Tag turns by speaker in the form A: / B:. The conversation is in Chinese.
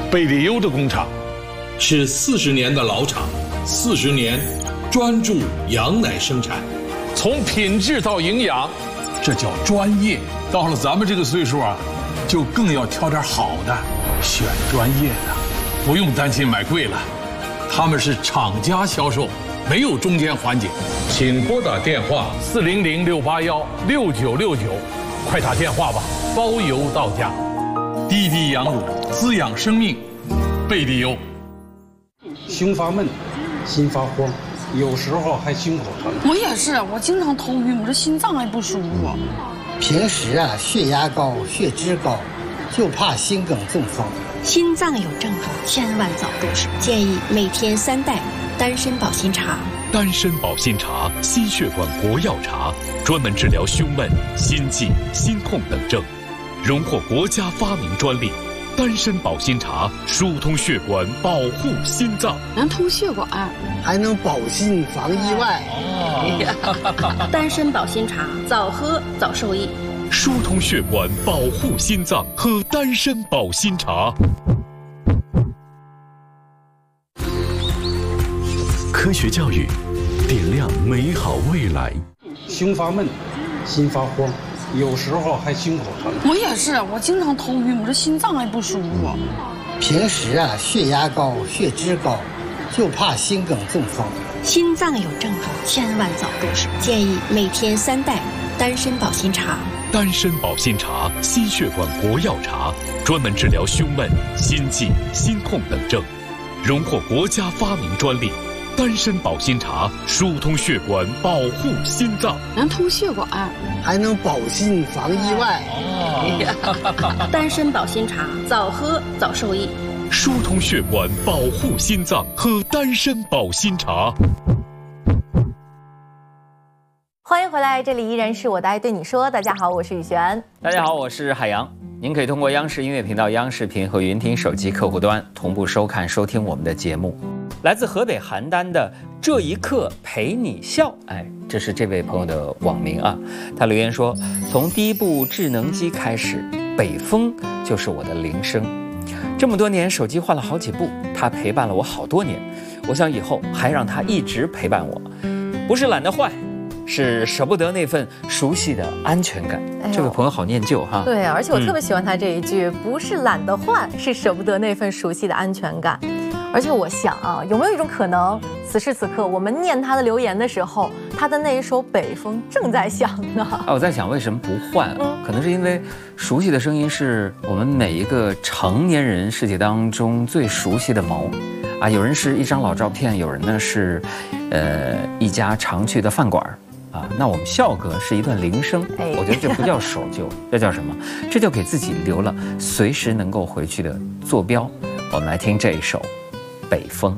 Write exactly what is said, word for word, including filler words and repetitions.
A: 贝里优的工厂
B: 是四十年的老厂，四十年专注羊奶生产，
A: 从品质到营养，这叫专业。到了咱们这个岁数啊，就更要挑点好的，选专业的，不用担心买贵了。他们是厂家销售，没有中间环节。请拨打电话四零零六八幺六九六九，快打电话吧，包邮到家。滴滴羊乳滋养生命，贝利优。
C: 胸发闷，心发慌，有时候还心口疼。
D: 我也是，我经常头晕，我这心脏也不舒服。
E: 平时啊，血压高、血脂高，就怕心梗中风。
F: 心脏有症状，千万早入手。建议每天三袋丹参保心茶。
G: 丹参保心茶，心血管国药茶，专门治疗胸闷、心悸、心痛等症，荣获国家发明专利。丹参保心茶疏通血管，保护心脏，
D: 能通血管，
E: 还能保心防意外。
F: 哦、丹参保心茶，早喝早受益。
G: 疏通血管，保护心脏，喝丹参保心茶。科学教育，点亮美好未来。
C: 胸发闷，心发慌，有时候还心口疼。
D: 我也是，我经常头晕，我这心脏也不舒服。
E: 平时啊，血压高、血脂高，就怕心梗中风。
F: 心脏有症状，千万早入手。建议每天三袋丹参保心茶。
G: 丹参保心茶，心血管国药茶，专门治疗胸闷、心悸、心痛等症，荣获国家发明专利。丹参保心茶疏通血管，保护心脏，
D: 能通血管，
E: 还能保心防意外。
F: 哦、丹参保心茶，早喝早受益。
G: 疏通血管，保护心脏，喝丹参保心茶。
H: 欢迎回来，这里依然是我的爱对你说。大家好，我是雨璇。
I: 大家好，我是海洋。您可以通过央视音乐频道、央视频和云听手机客户端同步收看、收听我们的节目。来自河北邯郸的这一刻陪你笑，哎，这是这位朋友的网名啊。他留言说，从第一部智能机开始，北风就是我的铃声。这么多年，手机换了好几部，它陪伴了我好多年。我想以后还让它一直陪伴我，不是懒得换，是舍不得那份熟悉的安全感。哎、这位朋友好念旧哈。
H: 对，而且我特别喜欢他这一句，嗯、不是懒得换，是舍不得那份熟悉的安全感。而且我想啊，有没有一种可能，此时此刻我们念他的留言的时候，他的那一首《北风》正在响呢？啊，
I: 我在想为什么不换？嗯、可能是因为熟悉的声音是我们每一个成年人世界当中最熟悉的毛。啊，有人是一张老照片，有人呢是，呃，一家常去的饭馆。啊，那我们笑哥是一段铃声，哎、我觉得这不叫守旧，这叫什么？这就给自己留了随时能够回去的坐标。我们来听这一首《北风》。